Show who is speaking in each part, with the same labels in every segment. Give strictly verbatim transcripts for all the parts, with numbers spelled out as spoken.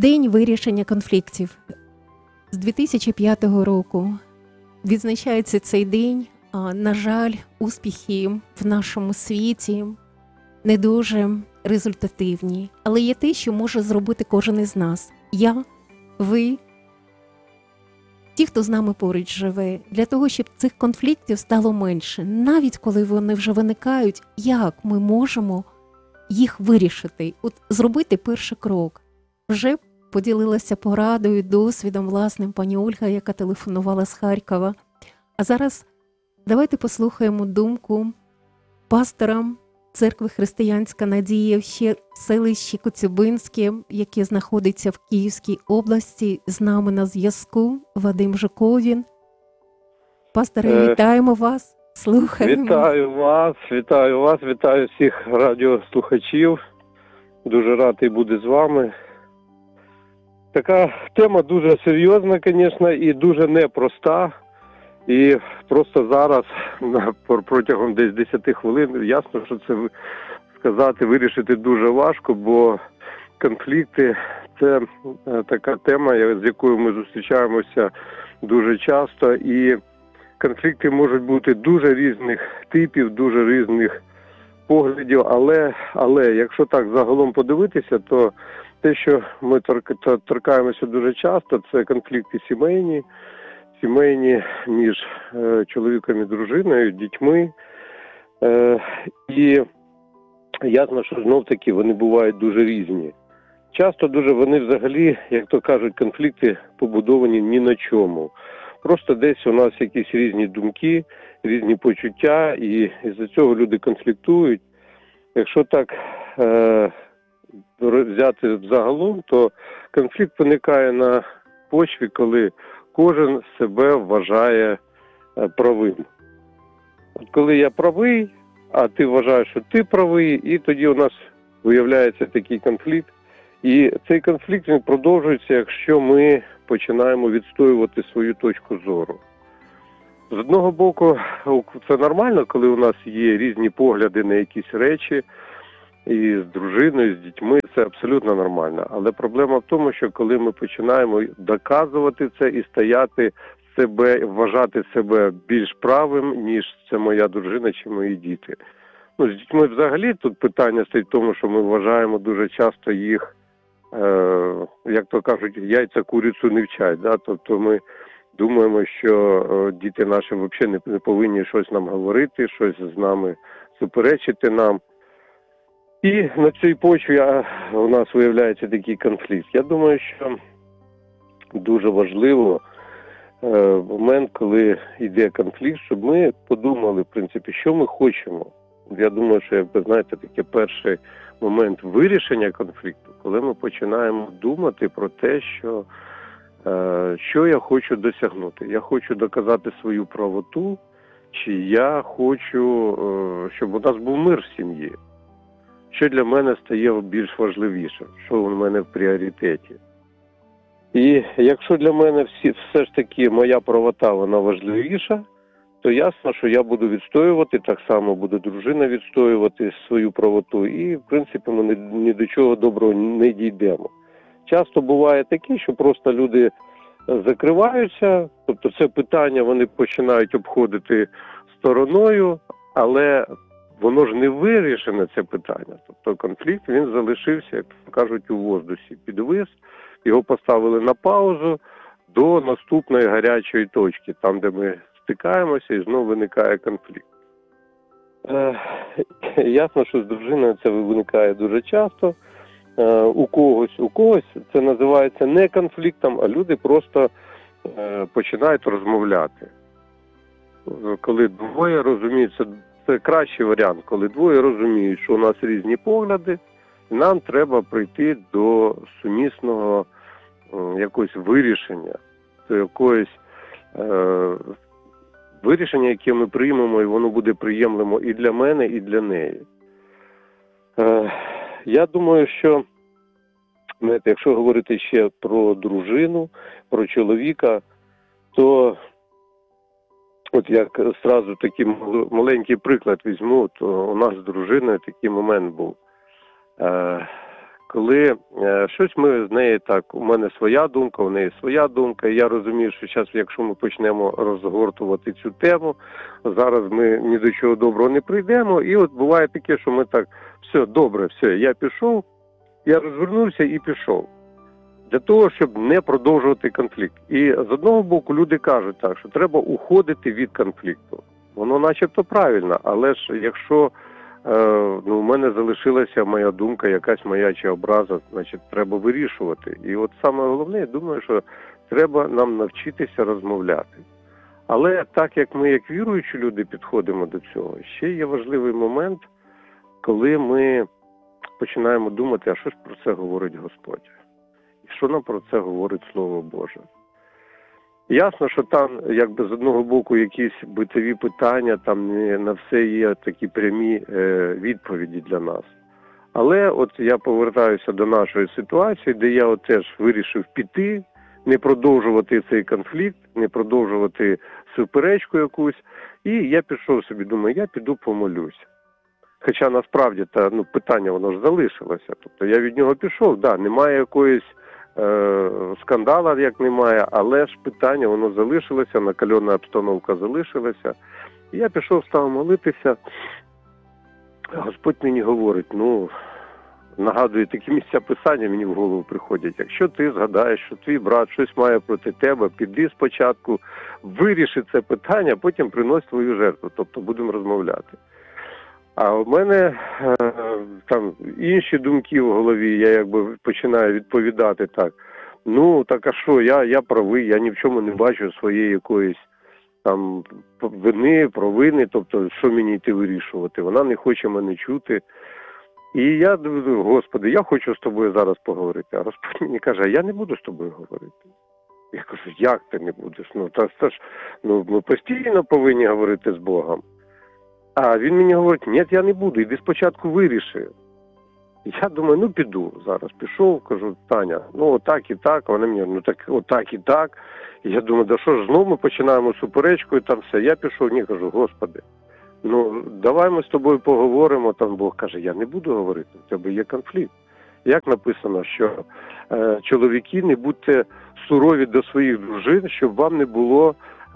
Speaker 1: День вирішення конфліктів. З дві тисячі п'ятого року відзначається цей день. А, на жаль, успіхи в нашому світі не дуже результативні. Але є те, що може зробити кожен із нас. Я, ви, ті, хто з нами поруч живе, для того, щоб цих конфліктів стало менше. Навіть коли вони вже виникають, як ми можемо їх вирішити? От зробити перший крок. Вже поділилася порадою, досвідом власним пані Ольга, яка телефонувала з Харкова. А зараз давайте послухаємо думку пастора Церкви Християнська Надія в селищі Коцюбинське, яке знаходиться в Київській області. З нами на зв'язку Вадим Жуковін. Пасторе, е... вітаємо вас, слухаємо.
Speaker 2: Вітаю вас, вітаю вас, вітаю всіх радіослухачів. Дуже радий бути з вами. Така тема дуже серйозна, звісно, і дуже непроста. І просто зараз, протягом десь десяти хвилин, ясно, що це сказати, вирішити дуже важко, бо конфлікти – це така тема, з якою ми зустрічаємося дуже часто. І конфлікти можуть бути дуже різних типів, дуже різних поглядів, але, але якщо так загалом подивитися, то те, що ми торкаємося дуже часто, це конфлікти сімейні, сімейні між е, чоловіком і дружиною, дітьми. Е, і ясно, що знов-таки вони бувають дуже різні. Часто дуже вони взагалі, як то кажуть, конфлікти побудовані ні на чому. Просто десь у нас якісь різні думки, різні почуття, і із-за цього люди конфліктують. Якщо так е, взяти загалом, то конфлікт виникає на почві, коли кожен себе вважає правим. От коли я правий, а ти вважаєш, що ти правий, і тоді у нас виявляється такий конфлікт. І цей конфлікт він продовжується, якщо ми починаємо відстоювати свою точку зору. З одного боку, це нормально, коли у нас є різні погляди на якісь речі, і з дружиною, з дітьми, це абсолютно нормально. Але проблема в тому, що коли ми починаємо доказувати це і стояти себе, вважати себе більш правим, ніж це моя дружина чи мої діти. Ну, з дітьми взагалі тут питання стоїть в тому, що ми вважаємо дуже часто їх, е, як то кажуть, яйця курицю не вчать. Да? Тобто ми думаємо, що е, діти наші взагалі не, не повинні щось нам говорити, щось з нами суперечити нам. І на цій почві а, у нас виявляється такий конфлікт. Я думаю, що дуже важливо е, момент, коли йде конфлікт, щоб ми подумали, в принципі, що ми хочемо. Я думаю, що, як ви знаєте, такий перший момент вирішення конфлікту, коли ми починаємо думати про те, що, е, що я хочу досягнути. Я хочу доказати свою правоту, чи я хочу, е, щоб у нас був мир в сім'ї. Що для мене стає більш важливішим, що у мене в пріоритеті. І якщо для мене всі, все ж таки моя правота, вона важливіша, то ясно, що я буду відстоювати, так само буде дружина відстоювати свою правоту, і, в принципі, ми ні до чого доброго не дійдемо. Часто буває таке, що просто люди закриваються, тобто це питання вони починають обходити стороною, але воно ж не вирішене, це питання. Тобто конфлікт, він залишився, як кажуть, у воздусі. Підвис, його поставили на паузу до наступної гарячої точки, там, де ми стикаємося, і знову виникає конфлікт. Е, ясно, що з дружиною це виникає дуже часто. Е, у когось, у когось це називається не конфліктом, а люди просто е, починають розмовляти. Коли двоє розуміються, це кращий варіант, коли двоє розуміють, що у нас різні погляди, і нам треба прийти до сумісного е, якогось вирішення, до якогось е, вирішення, яке ми приймемо, і воно буде приємлемо і для мене, і для неї. Е, я думаю, що, знаєте, якщо говорити ще про дружину, про чоловіка, то от як зразу такий маленький приклад візьму, то у нас з дружиною такий момент був. Е, коли е, щось ми з нею так, у мене своя думка, у неї своя думка, і я розумію, що зараз, якщо ми почнемо розгортувати цю тему, зараз ми ні до чого доброго не прийдемо, і от буває таке, що ми так, все, добре, все, я пішов, я розвернувся і пішов. Для того, щоб не продовжувати конфлікт. І з одного боку люди кажуть так, що треба уходити від конфлікту. Воно начебто правильно, але ж якщо е, ну, у мене залишилася моя думка, якась моя чи образа, значить треба вирішувати. І от саме головне, я думаю, що треба нам навчитися розмовляти. Але так як ми, як віруючі люди, підходимо до цього, ще є важливий момент, коли ми починаємо думати, а що ж про це говорить Господь? Що нам про це говорить Слово Боже? Ясно, що там, якби з одного боку, якісь битові питання, там не на все є такі прямі е, відповіді для нас. Але от я повертаюся до нашої ситуації, де я от теж вирішив піти, не продовжувати цей конфлікт, не продовжувати суперечку якусь. І я пішов собі, думаю, я піду помолюсь. Хоча насправді та, ну, питання воно ж залишилося. Тобто я від нього пішов, да, немає якоїсь е, скандала, як немає, але ж питання воно залишилося, накальона обстановка залишилася. І я пішов, став молитися. Господь мені говорить, ну, нагадує, такі місця писання мені в голову приходять. Якщо ти згадаєш, що твій брат щось має проти тебе, піди спочатку, виріши це питання, потім принось свою жертву, тобто будемо розмовляти. А в мене е, там інші думки в голові, я якби починаю відповідати так. Ну, так а що, я, я правий, я ні в чому не бачу своєї якоїсь там вини, провини, тобто що мені йти вирішувати. Вона не хоче мене чути. І я думаю, Господи, я хочу з тобою зараз поговорити. А Господь мені каже, я не буду з тобою говорити. Я кажу, як ти не будеш? Ну, та, та ж, ну, ми постійно повинні говорити з Богом. А він мені говорить, ні, я не буду, іди спочатку виріши. Я думаю, ну піду зараз. Пішов, кажу, Таня, ну отак і так. Вона мені, ну так, отак і так. І я думаю, да що ж, знову ми починаємо суперечку і там все. Я пішов, ні, кажу, Господи, ну давай ми з тобою поговоримо. Там Бог каже, я не буду говорити, у тебе є конфлікт. Як написано, що е, чоловіки, не будьте сурові до своїх дружин, щоб вам не було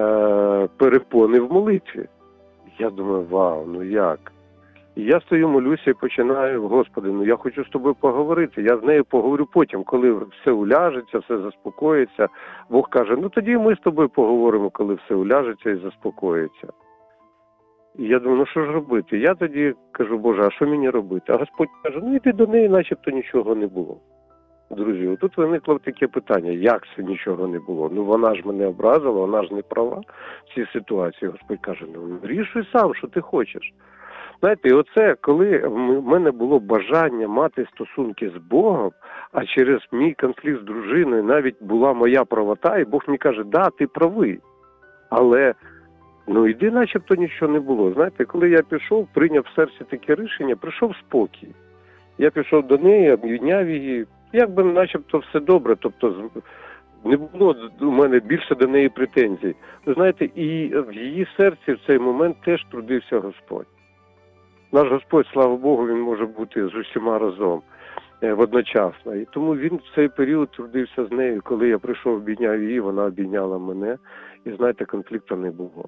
Speaker 2: е, перепони в молитві. Я думаю, вау, ну як? І я стою, молюся і починаю, Господи, ну я хочу з тобою поговорити. Я з нею поговорю потім, коли все уляжеться, все заспокоїться. Бог каже, ну тоді ми з тобою поговоримо, коли все уляжеться і заспокоїться. І я думаю, ну що ж робити? Я тоді кажу, Боже, а що мені робити? А Господь каже, ну іди до неї, начебто нічого не було. Друзі, тут виникло таке питання, як це нічого не було? Ну вона ж мене образила, вона ж не права в цій ситуації. Господь каже, ну рішуй сам, що ти хочеш. Знаєте, і оце, коли в мене було бажання мати стосунки з Богом, а через мій конфлікт з дружиною навіть була моя правота, і Бог мені каже, да, ти правий, але ну йди, начебто нічого не було. Знаєте, коли я пішов, прийняв в серці таке рішення, прийшов спокій. Я пішов до неї, обійняв її, якби начебто все добре, тобто не було у мене більше до неї претензій. Ви знаєте, і в її серці в цей момент теж трудився Господь. Наш Господь, слава Богу, Він може бути з усіма разом водночасно. І тому Він в цей період трудився з нею. Коли я прийшов, обійняв її, вона обійняла мене. І, знаєте, конфлікту не було.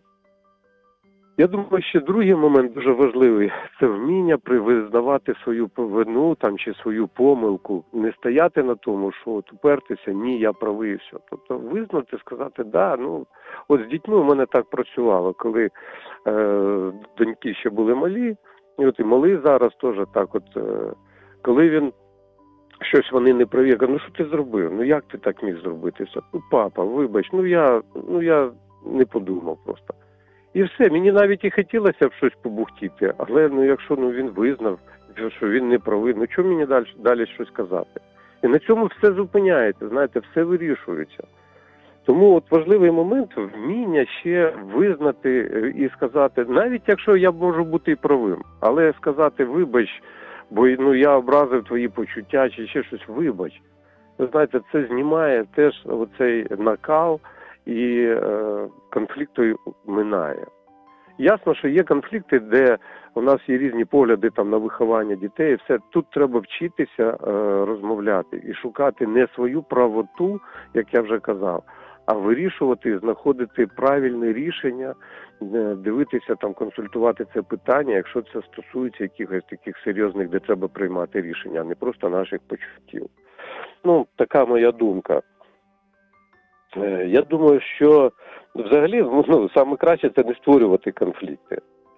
Speaker 2: Я думаю, ще другий момент дуже важливий – це вміння визнавати свою вину там, чи свою помилку. Не стояти на тому, що от упертися, ні, я правий, і все. Тобто визнати, сказати, да, ну, от з дітьми у мене так працювало, коли е, доньки ще були малі, і от і малий зараз теж так от, е, коли він щось вони не праві, я кажу, ну що ти зробив, ну як ти так міг зробити? Все, ну папа, вибач, ну я, ну я не подумав просто. І все, мені навіть і хотілося б щось побухтіти, але ну якщо ну, він визнав, що він не правий, ну чому мені далі, далі щось казати? І на цьому все зупиняється, знаєте, все вирішується. Тому от важливий момент – вміння ще визнати і сказати, навіть якщо я можу бути і правим, але сказати вибач, бо ну, я образив твої почуття чи ще щось, вибач. Ви знаєте, це знімає теж оцей накал, і е, конфлікту минає. Ясно, що є конфлікти, де у нас є різні погляди там на виховання дітей. Все тут треба вчитися е, розмовляти і шукати не свою правоту, як я вже казав, а вирішувати, знаходити правильне рішення, е, дивитися там, консультувати це питання, якщо це стосується якихось таких серйозних, де треба приймати рішення, а не просто наших почуттів. Ну, така моя думка. Е, я думаю, що взагалі, ну, саме краще це не створювати конфлікти.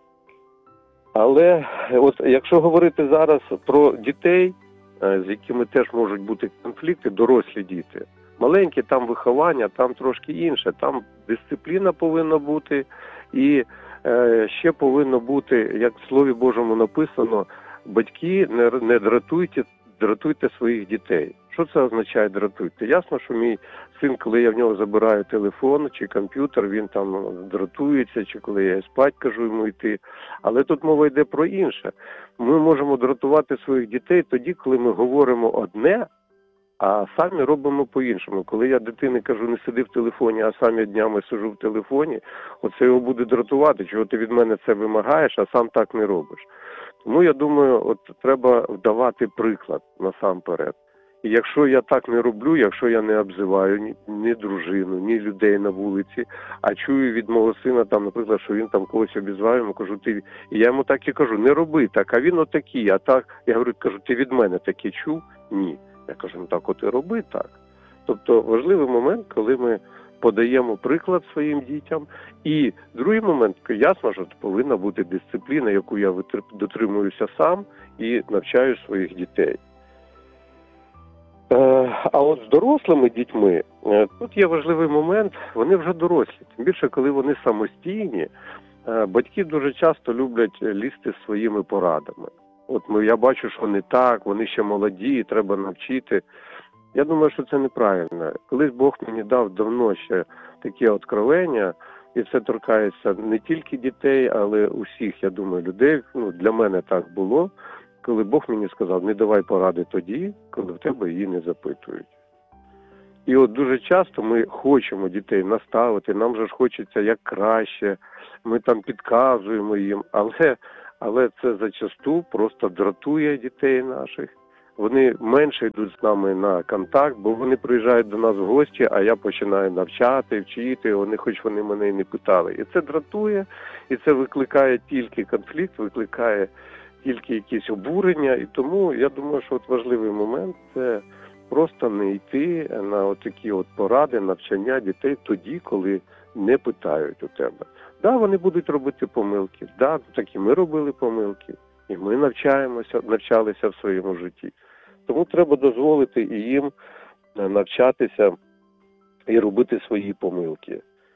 Speaker 2: Але от якщо говорити зараз про дітей, з якими теж можуть бути конфлікти, дорослі діти, маленькі, там виховання, там трошки інше, там дисципліна повинна бути і е, ще повинно бути, як в Слові Божому написано, батьки не, не дратуйте, дратуйте своїх дітей. Що це означає дратуйте? Ясно, що мій син, коли я в нього забираю телефон чи комп'ютер, він там дратується, чи коли я спать кажу йому йти. Але тут мова йде про інше. Ми можемо дратувати своїх дітей тоді, коли ми говоримо одне, а самі робимо по-іншому. Коли я дитині кажу, не сиди в телефоні, а сам я днями сиджу в телефоні, оце його буде дратувати, чого ти від мене це вимагаєш, а сам так не робиш. Тому я думаю, от треба вдавати приклад насамперед. І якщо я так не роблю, якщо я не обзиваю ні, ні дружину, ні людей на вулиці, а чую від мого сина, там, наприклад, що він там когось обізває, йому кажу, ти, і я йому так і кажу, не роби так, а він отакий, а так, я говорю, кажу, ти від мене таке чув? Ні. Я кажу, ну так от і роби так. Тобто важливий момент, коли ми подаємо приклад своїм дітям. І другий момент, ясно, що повинна бути дисципліна, яку я дотримуюся сам і навчаю своїх дітей. А от з дорослими дітьми, тут є важливий момент, вони вже дорослі. Тим більше, коли вони самостійні, батьки дуже часто люблять лізти з своїми порадами. От ми, я бачу, що не так, вони ще молоді, треба навчити. Я думаю, що це неправильно. Колись Бог мені дав давно ще таке откровення, і це торкається не тільки дітей, але усіх, я думаю, людей. Ну, для мене так було, коли Бог мені сказав, не давай поради тоді, коли в тебе її не запитують. І от дуже часто ми хочемо дітей наставити, нам же ж хочеться як краще, ми там підказуємо їм, але, але це зачасту просто дратує дітей наших. Вони менше йдуть з нами на контакт, бо вони приїжджають до нас в гості, а я починаю навчати, вчити, вони, хоч вони мене і не питали. І це дратує, і це викликає тільки конфлікт, викликає тільки якісь обурення. І тому я думаю, що от важливий момент – це просто не йти на отакі от поради, навчання дітей тоді, коли не питають у тебе. Да, вони будуть робити помилки, да, так і ми робили помилки. І ми навчаємося, навчалися в своєму житті. Тому треба дозволити і їм навчатися і робити свої помилки.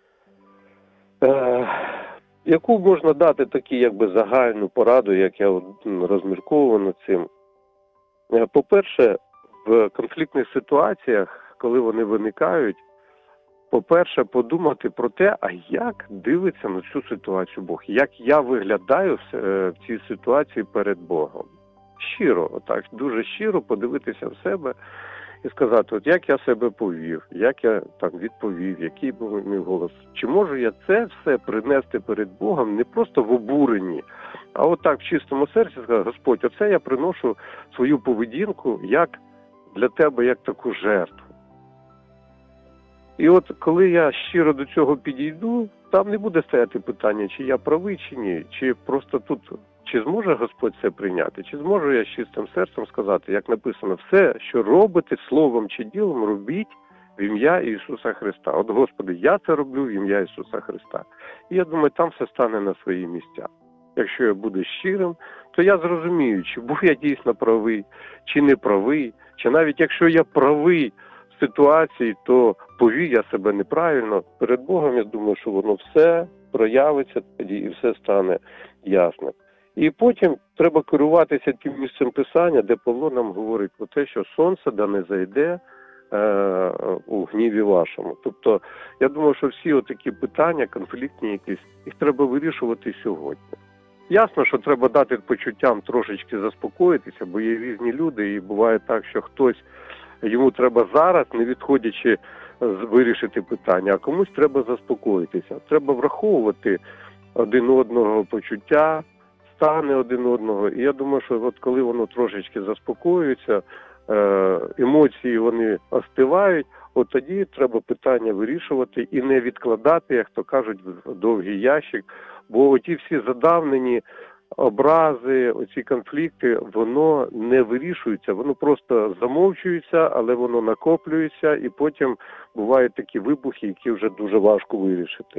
Speaker 2: Е, яку можна дати таку якби загальну пораду, як я розмірковував над цим? Е, по-перше, в конфліктних ситуаціях, коли вони виникають, по-перше, подумати про те, а як дивиться на цю ситуацію Бог, як я виглядаю в цій ситуації перед Богом. Щиро, отак, дуже щиро подивитися в себе і сказати, от як я себе повів, як я там відповів, який був мій голос. Чи можу я це все принести перед Богом не просто в обуренні, а отак в чистому серці сказати, Господь, оце я приношу свою поведінку як для тебе, як таку жертву. І от коли я щиро до цього підійду, там не буде стояти питання, чи я правий, чи ні, чи просто тут, чи зможе Господь це прийняти, чи зможу я з чистим серцем сказати, як написано, все, що робите словом чи ділом, робіть в ім'я Ісуса Христа. От, Господи, я це роблю в ім'я Ісуса Христа. І я думаю, там все стане на свої місця. Якщо я буду щирим, то я зрозумію, чи був я дійсно правий, чи не правий, чи навіть якщо я правий в ситуації, то повів я себе неправильно, перед Богом, я думаю, що воно все проявиться тоді і все стане ясно. І потім треба керуватися тим місцем Писання, де Павло нам говорить про те, що сонце да не зайде е, у гніві вашому. Тобто, я думаю, що всі отакі питання, конфліктні якісь, їх треба вирішувати сьогодні. Ясно, що треба дати почуттям трошечки заспокоїтися, бо є різні люди, і буває так, що хтось, йому треба зараз, не відходячи, вирішити питання, а комусь треба заспокоїтися. Треба враховувати один одного почуття, стани один одного. І я думаю, що от коли воно трошечки заспокоюється, е, емоції вони остивають, от тоді треба питання вирішувати і не відкладати, як то кажуть, в довгий ящик. Бо оті всі задавнені образи, оці конфлікти, воно не вирішується, воно просто замовчується, але воно накоплюється, і потім бувають такі вибухи, які вже дуже важко вирішити.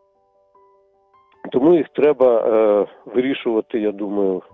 Speaker 2: Тому їх треба е, вирішувати, я думаю,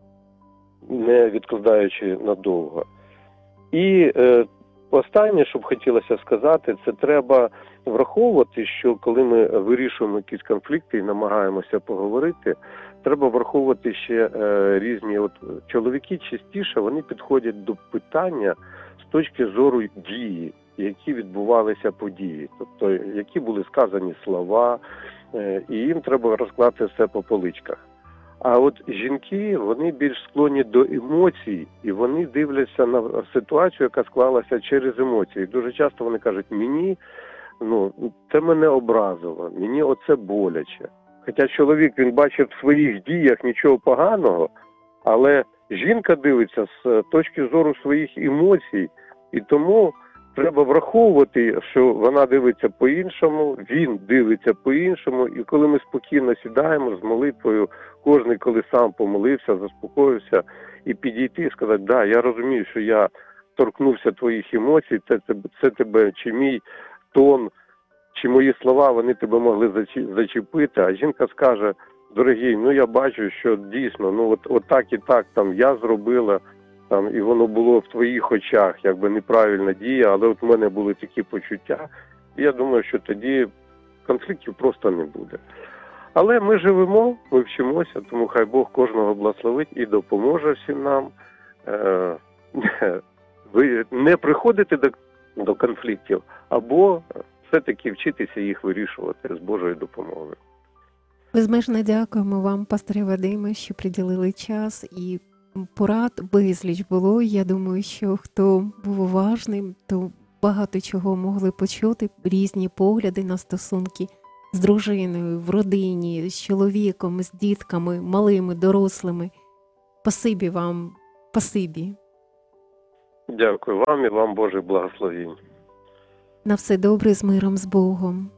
Speaker 2: не відкладаючи надовго. І е, останнє, що б хотілося сказати, це треба враховувати, що коли ми вирішуємо якісь конфлікти і намагаємося поговорити, треба враховувати ще е, різні, от чоловіки частіше, вони підходять до питання з точки зору дії, які відбувалися події, тобто які були сказані слова, е, і їм треба розкласти все по поличках. А от жінки, вони більш склонні до емоцій, і вони дивляться на ситуацію, яка склалася через емоції. Дуже часто вони кажуть, мені, ну, це мене образило, мені оце боляче. Хоча чоловік, він бачить в своїх діях нічого поганого, але жінка дивиться з точки зору своїх емоцій, і тому треба враховувати, що вона дивиться по-іншому, він дивиться по-іншому, і коли ми спокійно сідаємо з молитвою, кожен, коли сам помолився, заспокоївся, і підійти і сказати, да, я розумію, що я торкнувся твоїх емоцій, це, це, це тебе, чи мій тон, чи мої слова, вони тебе могли зачепити, а жінка скаже, дорогий, ну я бачу, що дійсно, ну от, от так і так, там, я зробила, там, і воно було в твоїх очах, якби неправильна дія, але от в мене були такі почуття, і я думаю, що тоді конфліктів просто не буде. Але ми живемо, ми вчимося, тому хай Бог кожного благословить і допоможе всім нам. Е, ви не приходите до, до конфліктів, або все-таки вчитися їх вирішувати з Божою допомогою.
Speaker 1: Безмежно дякуємо вам, пасторе Вадиме, що приділили час, і порад безліч було. Я думаю, що хто був уважним, то багато чого могли почути, різні погляди на стосунки з дружиною, в родині, з чоловіком, з дітками, малими, дорослими. Спасибі вам, спасибі.
Speaker 2: Дякую вам і вам, Боже благословінь.
Speaker 1: На все добре, з миром, з Богом.